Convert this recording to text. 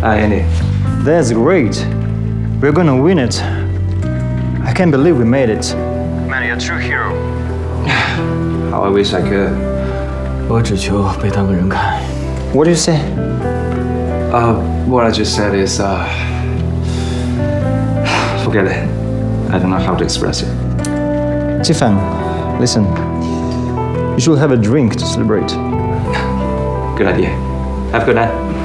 Hi, Andy. That's great. We're gonna win it. I can't believe we made it. Man, you're a true hero. How I wish I could. 我只求被当个人看。What do you say? What I just said is, forget it. I don't know how to express it. Jifang, listen. You should have a drink to celebrate. Good idea. Have a good night.